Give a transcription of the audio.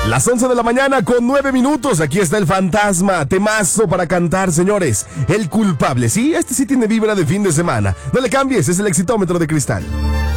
Las 11 de la mañana con 9 minutos. Aquí está el fantasma. Temazo para cantar, señores. El culpable. Sí, este sí tiene vibra de fin de semana. No le cambies, es el Exitómetro de Cristal.